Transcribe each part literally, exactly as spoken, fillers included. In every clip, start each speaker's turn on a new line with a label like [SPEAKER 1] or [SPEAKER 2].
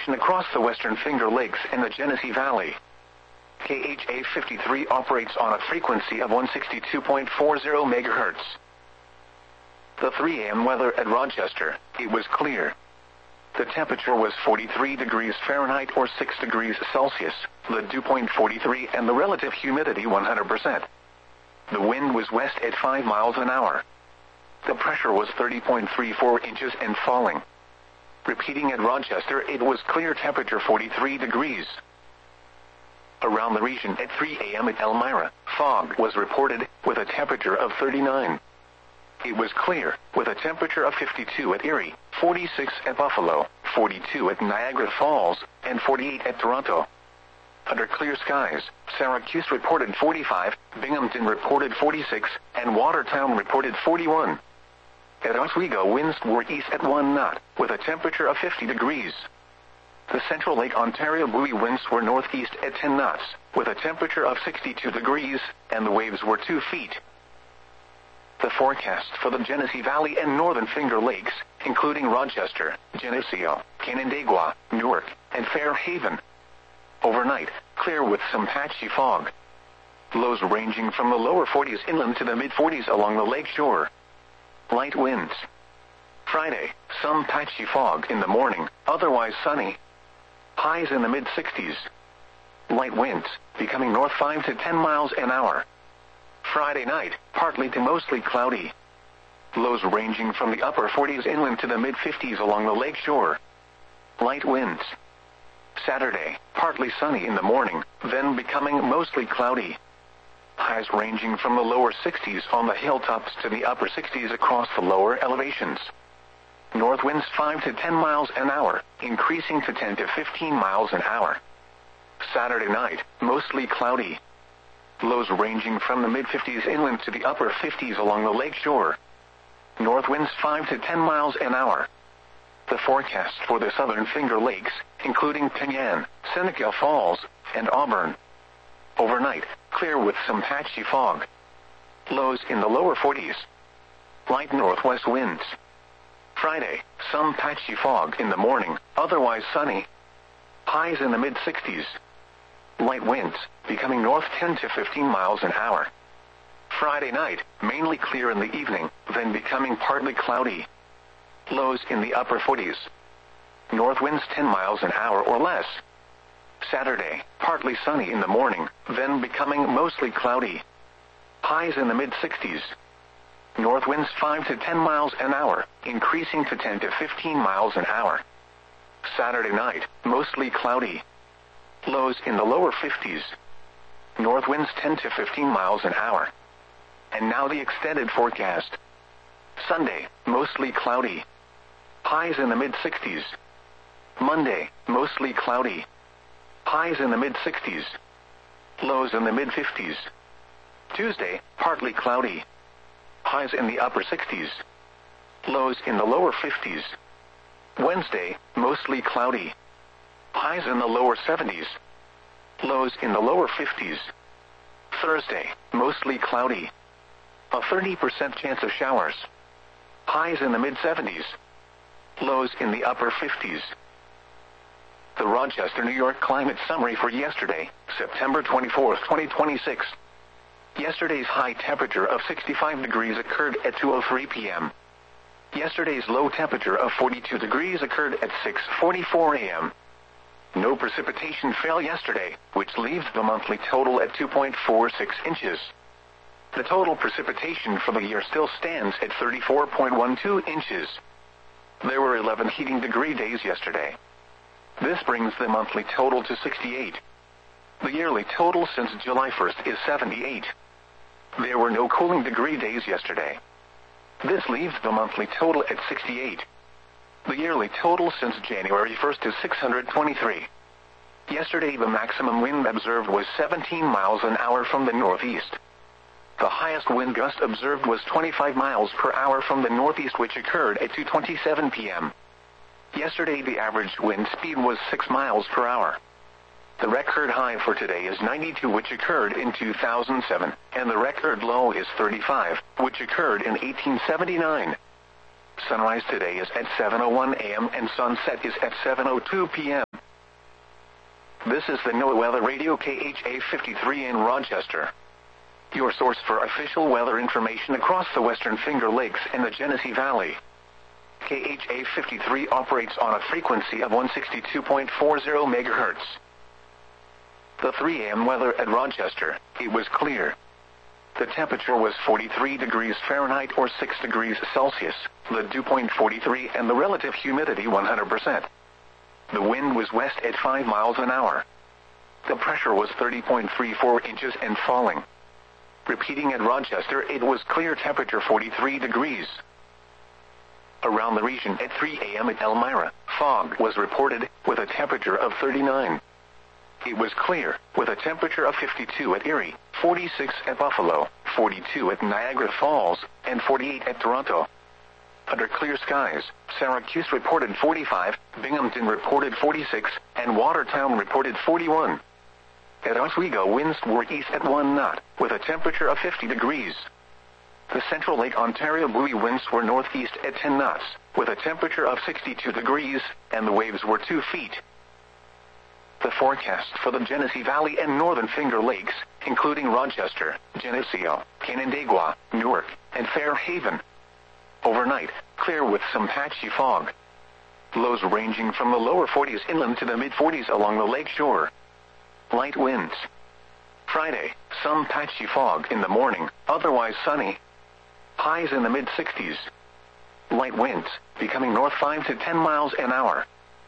[SPEAKER 1] operation across the Western Finger Lakes and the Genesee Valley. K H A fifty-three operates on a frequency of one sixty-two point four zero megahertz. The three A M weather at Rochester, it was clear. The temperature was forty-three degrees Fahrenheit or six degrees Celsius, the dew point forty-three and the relative humidity one hundred percent. The wind was west at five miles an hour. The pressure was thirty point three four inches and falling. Repeating at Rochester, it was clear, temperature forty-three degrees. Around the region at three A M at Elmira, fog was reported, with a temperature of thirty-nine. It was clear, with a temperature of fifty-two at Erie, forty-six at Buffalo, forty-two at Niagara Falls, and forty-eight at Toronto. Under clear skies, Syracuse reported forty-five, Binghamton reported forty-six, and Watertown reported forty-one. At Oswego, winds were east at one knot, with a temperature of fifty degrees. The Central Lake Ontario buoy winds were northeast at ten knots, with a temperature of sixty-two degrees, and the waves were two feet. The forecast for the Genesee Valley and Northern Finger Lakes, including Rochester, Geneseo, Canandaigua, Newark, and Fairhaven. Overnight, clear with some patchy fog. Lows ranging from the lower forties inland to the mid-forties along the lake shore. Light winds. Friday, some patchy fog in the morning, otherwise sunny. Highs in the mid-sixties. Light winds, becoming north five to ten miles an hour. Friday night, partly to mostly cloudy. Lows ranging from the upper forties inland to the mid-fifties along the lake shore. Light winds. Saturday, partly sunny in the morning, then becoming mostly cloudy. Highs ranging from the lower sixties on the hilltops to the upper sixties across the lower elevations. North winds five to ten miles an hour, increasing to ten to fifteen miles an hour. Saturday night, mostly cloudy. Lows ranging from the mid-fifties inland to the upper fifties along the lake shore. North winds five to ten miles an hour. The forecast for the Southern Finger Lakes, including Penyan, Seneca Falls, and Auburn. Overnight, clear with some patchy fog. Lows in the lower forties. Light northwest winds. Friday, some patchy fog in the morning, otherwise sunny. Highs in the mid-sixties. Light winds, becoming north ten to fifteen miles an hour. Friday night, mainly clear in the evening, then becoming partly cloudy. Lows in the upper forties. North winds ten miles an hour or less. Saturday, partly sunny in the morning, then becoming mostly cloudy. Highs in the mid-sixties. North winds five to ten miles an hour, increasing to ten to fifteen miles an hour. Saturday night, mostly cloudy. Lows in the lower fifties. North winds ten to fifteen miles an hour. And now the extended forecast. Sunday, mostly cloudy. Highs in the mid-sixties. Monday, mostly cloudy. Highs in the mid-sixties. Lows in the mid-fifties. Tuesday, partly cloudy. Highs in the upper sixties. Lows in the lower fifties. Wednesday, mostly cloudy. Highs in the lower seventies. Lows in the lower fifties. Thursday, mostly cloudy. A thirty percent chance of showers. Highs in the mid-seventies. Lows in the upper fifties. The Rochester, New York climate summary for yesterday, September twenty-fourth, twenty twenty-six. Yesterday's high temperature of sixty-five degrees occurred at two oh three p m Yesterday's low temperature of forty-two degrees occurred at six forty-four a m No precipitation fell yesterday, which leaves the monthly total at two point four six inches. The total precipitation for the year still stands at thirty-four point one two inches. There were eleven heating degree days yesterday. This brings the monthly total to sixty-eight. The yearly total since July first is seventy-eight. There were no cooling degree days yesterday. This leaves the monthly total at sixty-eight. The yearly total since January first is six hundred twenty-three. Yesterday the maximum wind observed was seventeen miles an hour from the northeast. The highest wind gust observed was twenty-five miles per hour from the northeast, which occurred at two twenty-seven p m Yesterday the average wind speed was six miles per hour. The record high for today is ninety-two, which occurred in two thousand seven, and the record low is thirty-five, which occurred in eighteen seventy-nine. Sunrise today is at seven oh one a m and sunset is at seven oh two p m This is the NOAA Weather Radio K H A fifty-three in Rochester, your source for official weather information across the Western Finger Lakes and the Genesee Valley. K H A fifty-three operates on a frequency of one sixty-two point four zero megahertz. The three a m weather at Rochester, it was clear. The temperature was forty-three degrees Fahrenheit or six degrees Celsius, the dew point forty-three and the relative humidity one hundred percent. The wind was west at five miles an hour. The pressure was thirty point three four inches and falling. Repeating at Rochester, it was clear, temperature forty-three degrees. Around the region at three a m at Elmira, fog was reported, with a temperature of thirty-nine. It was clear, with a temperature of fifty-two at Erie, forty-six at Buffalo, forty-two at Niagara Falls, and forty-eight at Toronto. Under clear skies, Syracuse reported forty-five, Binghamton reported forty-six, and Watertown reported forty-one. At Oswego, winds were east at one knot, with a temperature of fifty degrees. The Central Lake Ontario buoy winds were northeast at ten knots, with a temperature of sixty-two degrees, and the waves were two feet. The forecast for the Genesee Valley and Northern Finger Lakes, including Rochester, Geneseo, Canandaigua, Newark, and Fairhaven. Overnight, clear with some patchy fog. Lows ranging from the lower forties inland to the mid-forties along the lake shore. Light winds. Friday, some patchy fog in the morning, otherwise sunny. Highs in the mid-sixties. Light winds, becoming north five to ten miles an hour.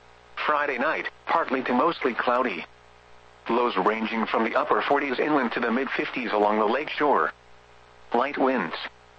[SPEAKER 1] Friday night, partly to mostly cloudy. Lows ranging from the upper forties inland to the mid-fifties along the lake shore. Light winds.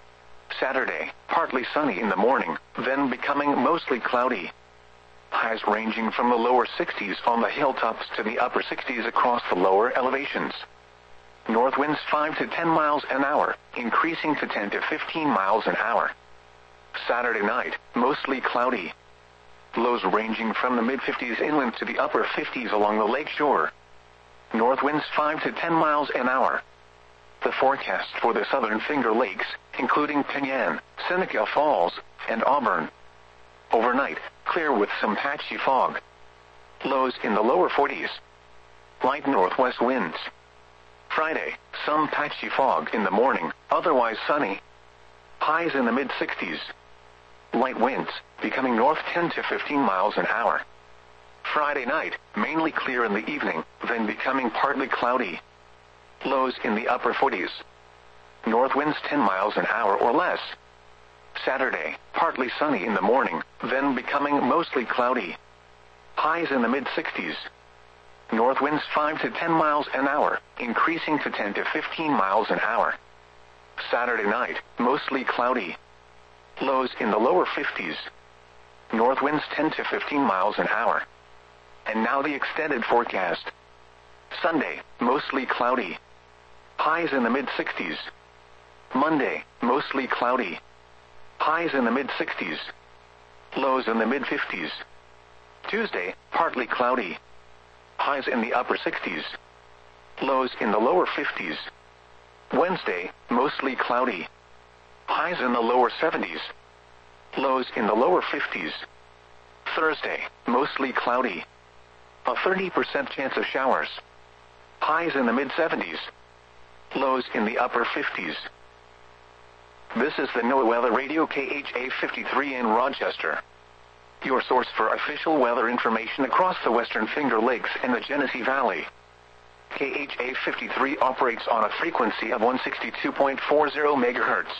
[SPEAKER 1] Saturday, partly sunny in the morning, then becoming mostly cloudy. Highs ranging from the lower sixties on the hilltops to the upper sixties across the lower elevations. North winds five to ten miles an hour, increasing to ten to fifteen miles an hour. Saturday night, mostly cloudy. Lows ranging from the mid-fifties inland to the upper fifties along the lake shore. North winds five to ten miles an hour. The forecast for the Southern Finger Lakes, including Penyan, Seneca Falls, and Auburn. Overnight, clear with some patchy fog. Lows in the lower forties. Light northwest winds. Friday, some patchy fog in the morning, otherwise sunny. Highs in the mid-sixties. Light winds, becoming north ten to fifteen miles an hour. Friday night, mainly clear in the evening, then becoming partly cloudy. Lows in the upper forties. North winds ten miles an hour or less. Saturday, partly sunny in the morning, then becoming mostly cloudy. Highs in the mid-sixties. North winds five to ten miles an hour, increasing to ten to fifteen miles an hour. Saturday night, mostly cloudy. Lows in the lower fifties. North winds ten to fifteen miles an hour. And now the extended forecast. Sunday, mostly cloudy. Highs in the mid-sixties. Monday, mostly cloudy. Highs in the mid-sixties. Lows in the mid-fifties. Tuesday, partly cloudy. Highs in the upper sixties. Lows in the lower fifties. Wednesday, mostly cloudy. Highs in the lower seventies. Lows in the lower fifties. Thursday, mostly cloudy. A thirty percent chance of showers. Highs in the mid-seventies. Lows in the upper fifties. This is the NOAA Weather Radio K H A fifty-three in Rochester, your source for official weather information across the Western Finger Lakes and the Genesee Valley. K H A fifty-three operates on a frequency of one sixty-two point four zero megahertz.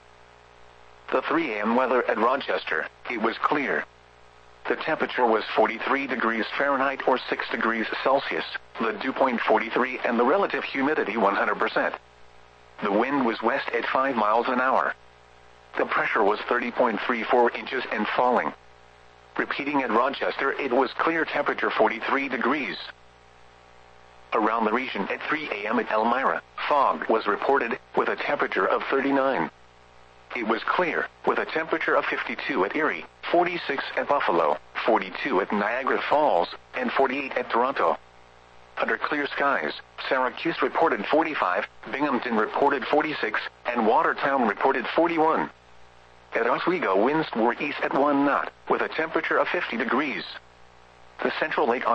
[SPEAKER 1] The three a m weather at Rochester, it was clear. The temperature was forty-three degrees Fahrenheit or six degrees Celsius, the dew point forty-three and the relative humidity one hundred percent. The wind was west at five miles an hour. The pressure was thirty point three four inches and falling. Repeating at Rochester, it was clear, temperature forty-three degrees. Around the region at three a m at Elmira, fog was reported, with a temperature of thirty-nine. It was clear, with a temperature of fifty-two at Erie, forty-six at Buffalo, forty-two at Niagara Falls, and forty-eight at Toronto. Under clear skies, Syracuse reported forty-five, Binghamton reported forty-six, and Watertown reported forty-one. At Oswego, winds were east at one knot, with a temperature of fifty degrees. The Central Lake